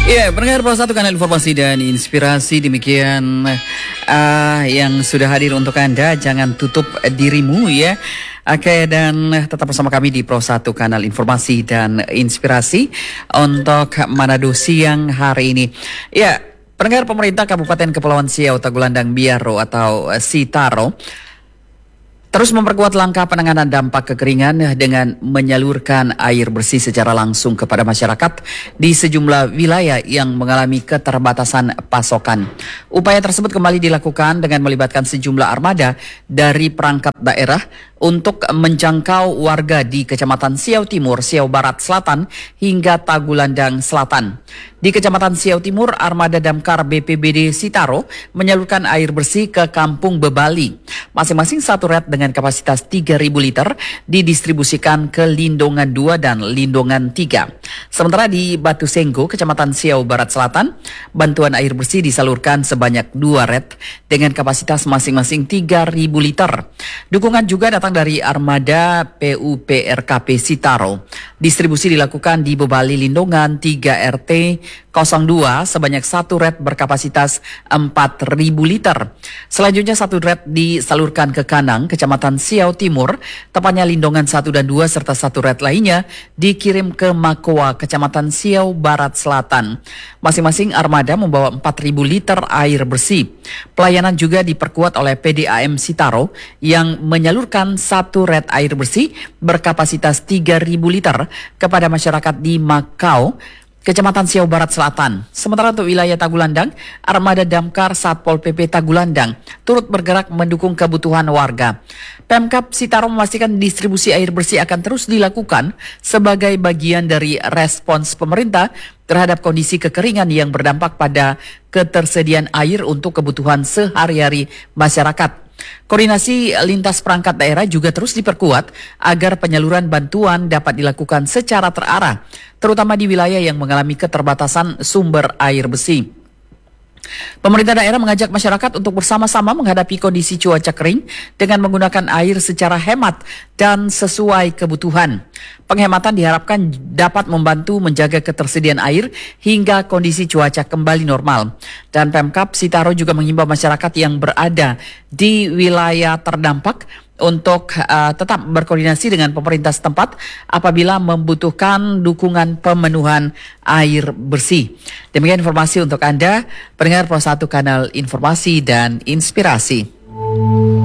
Ya, pendengar Pro 1 kanal informasi dan inspirasi, demikian yang sudah hadir untuk Anda. Jangan tutup dirimu ya. Oke, dan tetap bersama kami di Pro 1 kanal informasi dan inspirasi untuk Manado siang hari ini. Ya, pendengar, pemerintah Kabupaten Kepulauan Siau Tagulandang Biaro atau Sitaro terus memperkuat langkah penanganan dampak kekeringan dengan menyalurkan air bersih secara langsung kepada masyarakat di sejumlah wilayah yang mengalami keterbatasan pasokan. Upaya tersebut kembali dilakukan dengan melibatkan sejumlah armada dari perangkat daerah untuk menjangkau warga di Kecamatan Siau Timur, Siau Barat Selatan hingga Tagulandang Selatan. Di Kecamatan Siau Timur, armada damkar BPBD Sitaro menyalurkan air bersih ke Kampung Bebali. Masing-masing satu red dengan kapasitas 3.000 liter didistribusikan ke Lindongan 2 dan Lindongan 3. Sementara di Batu Senggo, Kecamatan Siau Barat Selatan, bantuan air bersih disalurkan sebanyak 2 red dengan kapasitas masing-masing 3.000 liter. Dukungan juga datang dari armada PUPRKP Sitaro. Distribusi dilakukan di Bebali Lindongan 3 RT 02 sebanyak 1 red berkapasitas 4.000 liter. Selanjutnya 1 red disalurkan ke Kanang, Kecamatan Siau Timur, tepatnya Lindongan 1 dan 2 serta 1 red lainnya dikirim ke Makoa, Kecamatan Siau Barat Selatan. Masing-masing armada membawa 4.000 liter air bersih. Pelayanan juga diperkuat oleh PDAM Sitaro yang menyalurkan 1 red air bersih berkapasitas 3.000 liter kepada masyarakat di Makau, Kecamatan Siau Barat Selatan. Sementara untuk wilayah Tagulandang, armada damkar Satpol PP Tagulandang turut bergerak mendukung kebutuhan warga. Pemkab Sitaro memastikan distribusi air bersih akan terus dilakukan sebagai bagian dari respons pemerintah terhadap kondisi kekeringan yang berdampak pada ketersediaan air untuk kebutuhan sehari-hari masyarakat. Koordinasi lintas perangkat daerah juga terus diperkuat agar penyaluran bantuan dapat dilakukan secara terarah, terutama di wilayah yang mengalami keterbatasan sumber air bersih. Pemerintah daerah mengajak masyarakat untuk bersama-sama menghadapi kondisi cuaca kering dengan menggunakan air secara hemat dan sesuai kebutuhan. Penghematan diharapkan dapat membantu menjaga ketersediaan air hingga kondisi cuaca kembali normal. Dan Pemkab Sitaro juga mengimbau masyarakat yang berada di wilayah terdampak untuk tetap berkoordinasi dengan pemerintah setempat apabila membutuhkan dukungan pemenuhan air bersih. Demikian informasi untuk Anda, pendengar Pro 1 kanal informasi dan inspirasi.